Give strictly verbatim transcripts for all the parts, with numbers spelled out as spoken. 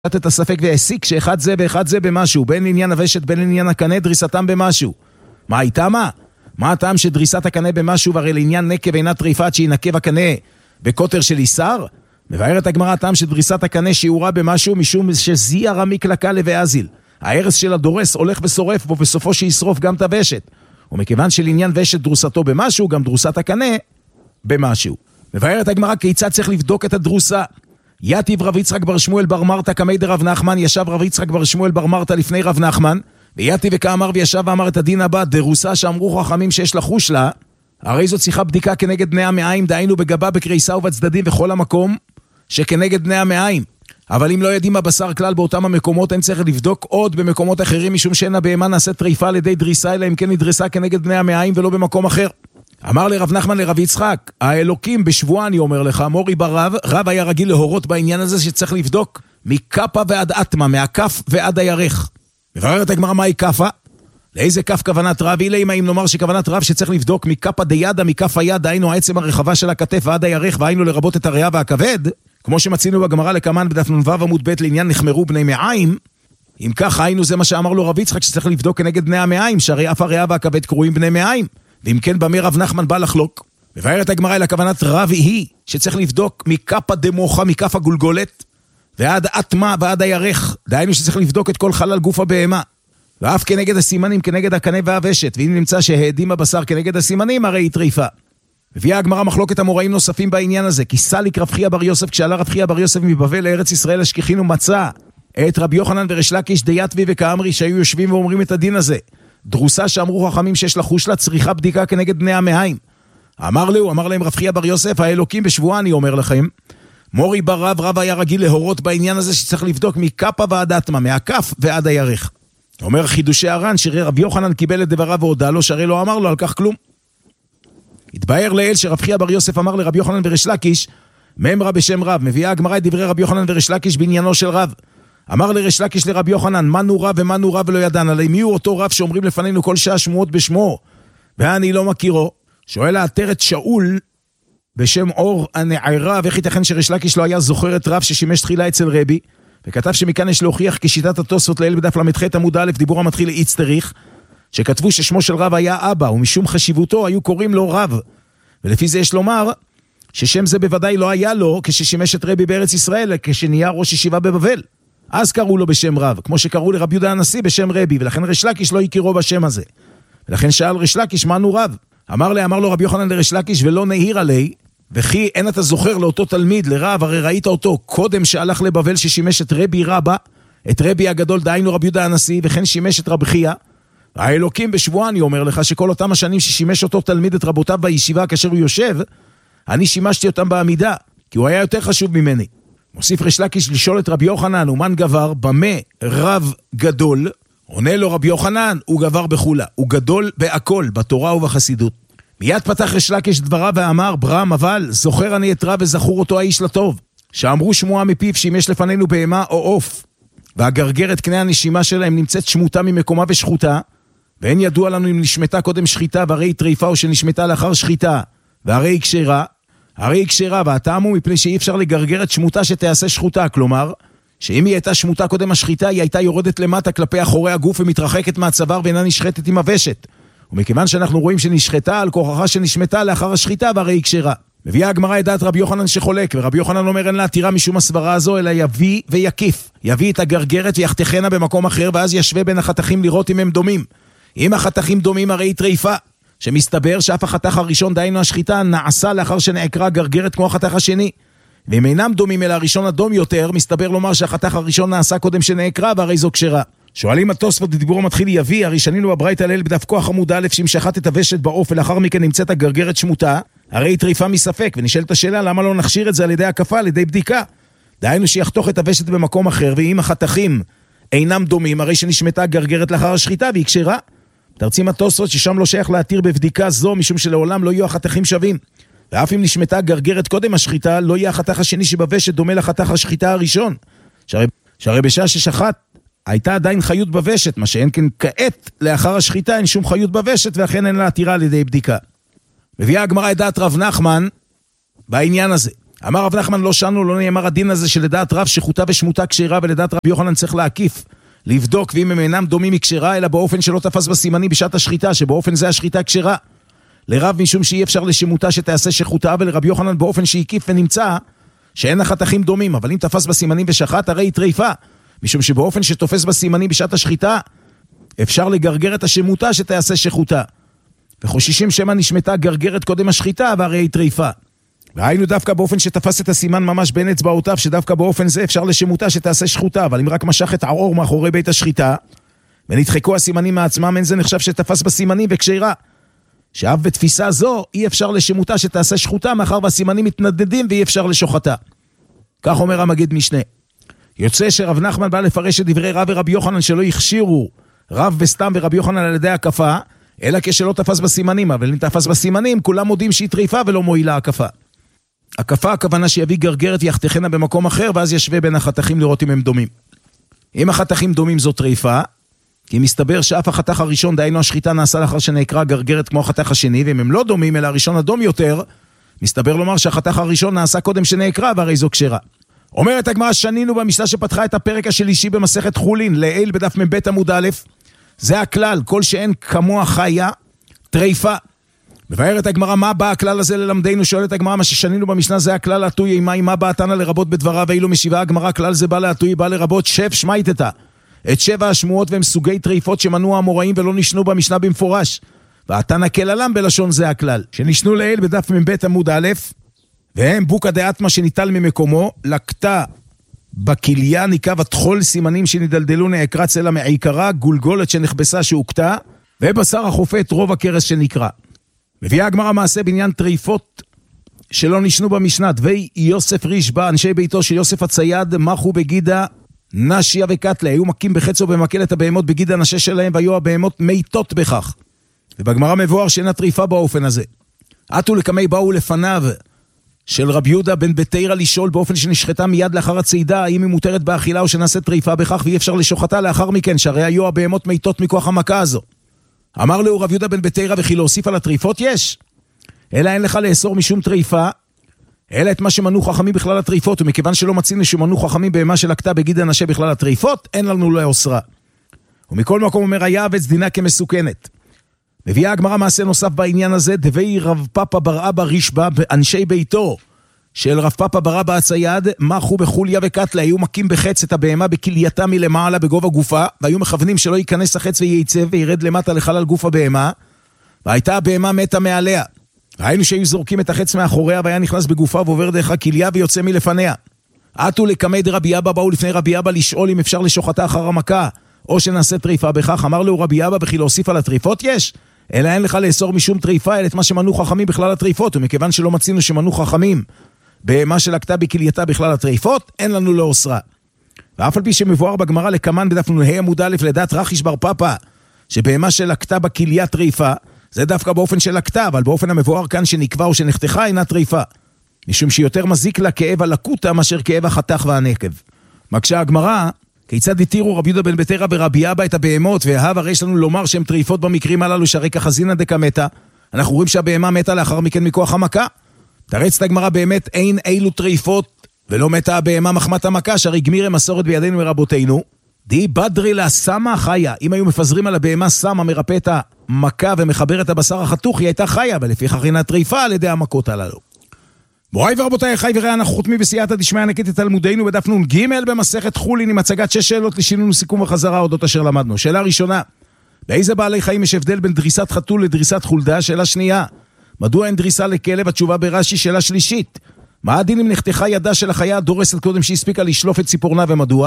את הספק והסיק שאחד זה ואחד זה במשהו, בין עניין הוושת בין עניין הקנה, דריסתם במשהו. מה הייתה מה? מה הטעם שדריסת הקנה במשהו, והרי לעניין נקב אינה טריפה עד שינקב הקנה בקוטר של איסר? מבארת הגמרא הטעם שדריסת הקנה שיעורה במשהו משום שזיע רמיק לקלה ואזיל. הערס של הדורס הולך ושורף בו, בסופו שישרוף גם את הוושת. ומכיוון שלעניין ושת דרוסתו במשהו, גם דרוסת הקנה במשהו. מבארת הגמרא כיצד צריך לבדוק את הדרוסה. יתיב רב יצחק בר שמואל בר מרתא כמי דרב נחמן, ישב רב יצחק בר שמואל בר מרתא לפני רב נחמן, ויתיב וכאמר וישב ואמר את הדין הבא, דרוסה שאמרו חכמים שיש לחוש לה, הרי זאת צריכה בדיקה כנגד בני המעיים, דהיינו בגבה, בקריסה ובצדדים וכל המקום שכנגד בני המעיים. אבל אם לא יודעים הבשר כלל באותם המקומות, אין צריך לבדוק עוד במקומות אחרים, משום שאין הבהמה נעשית טריפה על ידי דריסה, אלא אם כן נדרסה כנגד בני המעיים ולא במקום אחר. אמר לרב נחמן לרב יצחק, האלוקים בשבועה אני אומר לך, מורי ברב, רב היה רגיל להורות בעניין הזה שצריך לבדוק מקפה ועד אטמה, מהכף ועד הירך. מבררת הגמרא מהי כפה? לאיזה כף כוונת רב? אילה אם נאמר שכוונת רב שצריך לבדוק מקפה דידה, מכף היד, היינו העצם הרחבה של הכתף ועד הירך, והיינו לרבות את הריאה והכבד, כמו שמצינו בגמרא לקמן בדף נ"ו עמוד ב' לעניין נחמרו בני מעיים. אם כך היינו זה מה שאמר לו רב יצחק שצריך לבדוק כנגד בני המעיים, שהרי אף הריאה והכבד קרויים בני מעיים. ואם כן במה רב נחמן בא לחלוק? מבארת הגמרא אל הכוונת רב היא שצריך לבדוק מכפה דמוחה, מכף הגולגולת ועד אטמה ועד הירך, דהיינו שצריך לבדוק את כל חלל גוף הבהמה, ואף כנגד הסימנים כנגד הקנה והוושת, ואם נמצא שהעדים הבשר כנגד הסימנים הרי היא טריפה. מביאה הגמרא מחלוקת אמוראים נוספים בעניין הזה, כי סליק רב חייא בר יוסף, כשעלה רב חייא בר יוסף מבבל לארץ ישראל השכיחין ומצא את רבי יוחנן וריש לקיש דיתבי וכאמרי שהיו יושבים ואומרים את הדין הזה, דרוסה שאמרו חכמים שיש לחוש לה צריכה בדיקה כנגד בני המעיים. אמר לו, אמר להם רב חייא בר יוסף, האלוקים בשבועה אני אומר לכם, מורי בר רב, רב היה רגיל להורות בעניין הזה שצריך לבדוק מכפה ועד אטמה, מהכף ועד הירך. אומר חידושי הר"ן שרב יוחנן קיבל את דבריו והודע לו, שהרי לא אמר לו על כך כלום. התבאר לאל שרב חייא בר יוסף אמר לרב יוחנן וריש לקיש, ממרה בשם רב. מביאה הגמרא את דברי רב יוחנן וריש לקיש בעניינו של רב. אמר לריש לקיש לרב יוחנן, מנו רב ומנו רב ולא ידען, עלי מי הוא אותו רב שאומרים לפנינו כל שעה שמועות בשמו, ואני לא מכירו. שואל העטרת שאול בשם אור הנערה, ואיך ייתכן שריש לקיש לא היה זוכר את רב ששימש תחילה אצל רבי, וכתב שמכאן יש להוכיח כשיטת התוספות לאל בדף למתח עמוד א', דיבור המתחיל לאיצטריך, שכתבו ששמו של רב היה אבא, ומשום חשיבותו היו קוראים לו רב, ולפי זה יש לומר ששם זה בוודאי לא היה לו כששימש את רבי בארץ ישראל, כשנהיה ראש ישיבה בבבל, אז קראו לו בשם רב, כמו שקראו לרבי יהודה הנשיא בשם רבי, ולכן ריש לקיש לא הכירו בשם הזה. ולכן שאל ריש לקיש, מנו רב? אמר לי, אמר לו רבי יוחנן לריש לקיש, ולא נהיר עלי, וכי אין אתה זוכר לאותו תלמיד, לרב, הרי ראית אותו קודם שהלך לבבל ששימש את רבי רבא, את רבי הגדול, דהיינו רבי יהודה הנשיא, וכן שימש את רב חייא. האלוקים בשבועה אני אומר לך, שכל אותם השנים ששימש אותו תלמיד את רבותיו בישיבה כאשר הוא יושב, אני שימשתי אותם בעמידה, כי הוא היה יותר חשוב ממני. מוסיף ריש לקיש לשאול את רבי יוחנן, ומן גבר, במה רב גדול? עונה לו רבי יוחנן, הוא גבר בחולה, הוא גדול בהכל, בתורה ובחסידות. מיד פתח ריש לקיש דבריו ואמר, ברם, אבל זוכר אני את רב וזכור אותו האיש לטוב, שאמרו שמועה מפיו שאם יש לפנינו בהמה או עוף, והגרגרת קנה הנשימה שלהם נמצאת שמותה ממקומה ושחותה, ואין ידוע לנו אם נשמתה קודם שחיטה והרי היא טריפה או שנשמתה לאחר שחיטה, והרי היא כשרה, הרי היא כשרה, והטעם הוא מפני שאי אפשר לגרגר את שמותה שתעשה שחוטה, כלומר, שאם היא הייתה שמותה קודם השחיטה, היא הייתה יורדת למטה כלפי אחורי הגוף ומתרחקת מהצוואר ואינה נשחטת עם הוושת. ומכיוון שאנחנו רואים שנשחטה על כוחחה שנשמתה לאחר השחיטה, והרי היא כשרה. מביאה הגמרא את דעת רבי יוחנן שחולק, ורבי יוחנן אומר אין לה עתירה משום הסברה הזו, אלא יביא ויקיף. יביא את הגרגרת ויחתכנה במקום אחר, ואז ישווה בין החתכים לראות אם הם דומים. אם החתכים דומים הרי היא טריפה. שמסתבר שאף החתך הראשון, דהיינו השחיטה, נעשה לאחר שנעקרה גרגרת כמו החתך השני. ואם אינם דומים אלא הראשון אדום יותר, מסתבר לומר שהחתך הראשון נעשה קודם שנעקרה, והרי זו כשרה. שואלים התוספות בדיבור המתחיל יביא, הרי שנינו בברייתא ליל בדף כוח עמוד א', שאם שחט את הוושת בעוף ולאחר מכן נמצאת הגרגרת שמותה, הרי היא טריפה מספק, ונשאלת השאלה למה לא נכשיר את זה על ידי הקפה, על ידי בדיקה. דהיינו שיחתוך את הוושת במקום אחר, ואם החתכים אינם דומים, הרי שנשמתה גרגרת לאחר השחיטה והיא כשרה. תרצים התוספות ששם לא שייך להתיר בבדיקה זו, משום שלעולם לא יהיו החתכים שווים. ואף אם נשמתה גרגרת קודם השחיטה, לא יהיה החתך השני שבוושת דומה לחתך השחיטה הראשון. שהרי, שהרי בשעה ששחט, הייתה עדיין חיות בוושת, מה שאין כן כעת, לאחר השחיטה אין שום חיות בוושת, ואכן אין להתירה על ידי בדיקה. מביאה הגמרא את דעת רב נחמן בעניין הזה. אמר רב נחמן לא שנו, לא נאמר הדין הזה שלדעת רב שחוטה ושמותה כשרה, ולדעת רבי יוחנן צריך להקיף, לבדוק, ואם הם אינם דומים מכשרה, אלא באופן שלא תפס בסימנים בשעת השחיטה, שבאופן זה השחיטה כשרה. לרב משום שאי אפשר לשמותה שתעשה שחוטה, ולרבי יוחנן באופן שהקיף ונמצא שאין החתכים דומים, אבל אם תפס בסימנים ושחט, הרי היא טריפה, משום שבאופן שתופס בסימנים בשעת השחיטה, אפשר לגרגר את השמותה שתעשה שחוטה. וחוששים שמה נשמתה גרגרת קודם השחיטה, והרי היא טריפה. והיינו דווקא באופן שתפס את הסימן ממש בין אצבעותיו, שדווקא באופן זה אפשר לשמותה שתעשה שחוטה, אבל אם רק משך את העור מאחורי בית השחיטה, ונדחקו הסימנים מעצמם, אין זה נחשב שתפס בסימנים וכשרה. שאף בתפיסה זו, אי אפשר לשמותה שתעשה שחוטה, מאחר והסימנים מתנדדים ואי אפשר לשוחטה. כך אומר המגיד משנה. יוצא שרב נחמן בא לפרש את דברי רב ורבי יוחנן שלא הכשירו רב וסתם ורבי יוחנן על ידי הקפה, אלא כשלא תפס בסימנים, אבל אם תפס בסימנים, כולם מודים שהיא טריפה ולא מועילה הקפה. הקפה הכוונה שיביא גרגרת יחתכנה במקום אחר, ואז ישווה בין החתכים לראות אם הם דומים. אם החתכים דומים זו טריפה, כי מסתבר שאף החתך הראשון, דהיינו השחיטה, נעשה לאחר שנקרא גרגרת כמו החתך השני, ואם הם לא דומים, אלא הראשון אדום יותר, מסתבר לומר שהחתך הראשון נעשה קודם שנקרא, והרי זו כשרה. אומרת הגמרא, שנינו במשנה שפתחה את הפרק השלישי במסכת חולין, לעיל בדף מ"ב עמוד א', זה הכלל, כל שאין כמוה חיה, טריפה. מבארת הגמרא, מה בא הכלל הזה ללמדנו? שואלת הגמרא, מה ששנינו במשנה זה הכלל להטוי אימה, מה בא תנא לרבות בדברה, ואילו משיבה הגמרא, כלל זה בא להטוי, בא לרבות שב שמייתתה. את שבע השמועות והם סוגי טריפות שמנעו המוראים ולא נשנו במשנה במפורש. והתנא כללם בלשון זה הכלל. שנשנו לעיל בדף מ"ב עמוד א', והם בוקא דאטמה שניטל ממקומו, לקטה בכליה ניקב התחול סימנים שנדלדלו נעקרה צלע מעיקרה, גולגולת שנחבסה שהוקטה, ובשר החופת רוב הקרס שנקרא. מביאה הגמרא מעשה בעניין טריפות שלא נשנו במשנה. דבי יוסף רישבא, אנשי ביתו של יוסף הצייד, מחו בגידה נשיה וקטלה, היו מכים בחץ ובמקל את הבהמות בגידה נשה שלהם, והיו הבהמות מיתות בכך. ובגמרא מבואר שאינה טריפה באופן הזה. עטו לקמי באו לפניו של רב יהודה בן בתירא לשאול באופן שנשחטה מיד לאחר הצעידה, האם היא מותרת באכילה או שנעשה טריפה בכך, ואי אפשר לשוחטה לאחר מכן, שהרי היו הבהמות מיתות מכוח המכה הזו. אמר לו רב יהודה בן בתירא, וכי להוסיף על הטריפות יש? אלא אין לך לאסור משום טריפה, אלא את מה שמנו חכמים בכלל הטריפות, ומכיוון שלא מצינו שמנו חכמים בהמה שלקטה בגידה נשה בכלל הטריפות, אין לנו לאוסרה. ומכל מקום אומר, היה אבץ דינה כמסוכנת. מביאה הגמרא מעשה נוסף בעניין הזה, דבי רב פאפא בר אבא רישבא, אנשי ביתו של רב פאפא בר אבא הצייד, מחו בחוליה וקטלה, היו מכים בחץ את הבהמה בכלייתה מלמעלה בגובה גופה, והיו מכוונים שלא ייכנס החץ וייצב וירד למטה לחלל גוף הבהמה, והייתה הבהמה מתה מעליה. ראינו שהיו זורקים את החץ מאחוריה, והיה נכנס בגופה ועובר דרך הכליה ויוצא מלפניה. עטו לקמי דרבי אבא, באו לפני רבי אבא לשאול אם אפשר לשוחטה אחר המכה, או שנעשה טריפה בכך. אמר לו רבי אבא, וכי להוסיף על הטריפות יש? אלא אין לך לאסור משום טריפה, אלא את מה שמנו חכמים בכלל הטריפות, ומכיוון שלא מצינו שמנו חכמים במה שלקטה בכלייתה בכלל הטריפות, אין לנו לאוסרה. ואף על פי שמבואר בגמרא לקמן בדף נ"ה עמוד א' לדעת רחיש בר פאפא, שבהמה שלקטה בכליה טריפה, זה דווקא באופן של לקטה, אבל באופן המבואר כאן שנקבע או שנחתכה אינה טריפה, משום שיותר מזיק לה כאב הלקוטה מאשר כאב החתך והנקב. מקשה הגמרא, כיצד התירו רבי יהודה בן בתירא ברבי אבא את הבהמות, והב הרי יש לנו לומר שהן טריפות במקרים הללו, שהרי כחזינא דקא מתה, אנחנו רואים שהבהמה מתה לאחר מכן מכוח המכה. תרצת הגמרא, באמת אין אילו טריפות ולא מתה הבהמה מחמת המכה, שהרי גמירי מסורת בידינו מרבותינו, די בדרי לה סמה חיה. אם היו מפזרים על הבהמה סמה מרפא את המכה ומחבר את הבשר החתוך, היא הייתה חיה, ולפיכך אינה טריפה על ידי המכות הללו. מוריי ורבותיי, חי וראה, אנחנו חותמים בסייעתא דשמיא ענקית את תלמודנו בדף נ"ג במסכת חולין, עם הצגת שש שאלות לשינון סיכום וחזרה אודות אשר למדנו. שאלה ראשונה, באיזה בעלי חיים יש הבדל בין דריסת חתול לדריסת חולדה? שאלה שנייה, מדוע אין דריסה לכלב? התשובה ברש"י. שאלה שלישית, מה הדין אם נחתכה ידה של החיה הדורסת קודם שהספיקה לשלוף את ציפורנה ומדוע?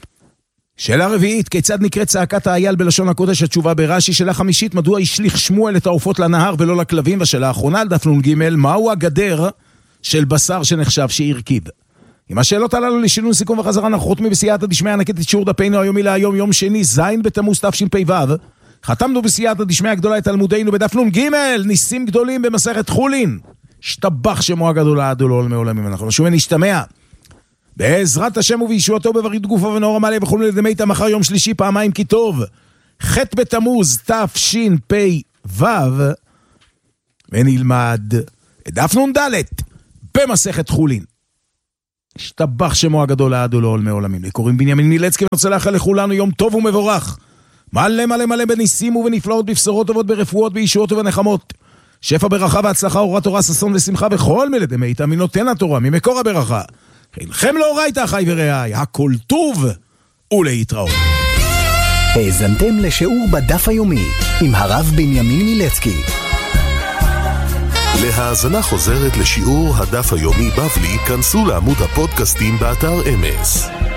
שאלה רביעית, כיצד נקראת צעקת האייל בלשון הקודש? התשובה ברש"י. שאלה חמישית, מדוע השליך שמואל את העופות לנהר ולא לכלבים? והשאלה האחרונה על דף נ"ג, מהו הגדר של בשר שנחשב שהרכיב? עם השאלות הללו לשינון סיכום וחזרה אנחנו חותמים בסייעתא דשמיא ענקית את שיעור דפנו היומי להיום, יום שני ז' בתמוז תשפ"ו. חתמנו בסייעתא דשמיא הגדולה את תלמודנו בדף נ"ג, ניסים גדולים במסכת חולין. השתבח שמו הגדול עד ולעולמי עולמים. אנחנו נשוב ונשתמע בעזרת השם ובישועתו בברית גופו ונאור המלא וכולנו לדמייתא מחר יום שלישי פעמיים כי טוב, ח' בתמוז תשפ"ו, ונלמד את דף נ"ד במסכת חולין. השתבח שמו הגדול לעד ולעולמי עולמים. לי קוראים בנימין מילצקי, אני רוצה לאחל לכולנו יום טוב ומבורך. מלא מלא מלא בניסים ובנפלאות, בבשורות טובות, ברפואות, בישועות ובנחמות. שפע ברכה והצלחה, אורת תורה, ששון ושמחה בכל מלדי מאיתה, מנותן התורה, ממקור הברכה. חילכם לאורייתא אחי ורעי, הכל טוב ולהתראות. האזנתם לשיעור בדף היומי עם הרב בנימין מילצקי. להאזנה חוזרת לשיעור הדף היומי בבלי, כנסו לעמוד הפודקאסטים באתר אמס.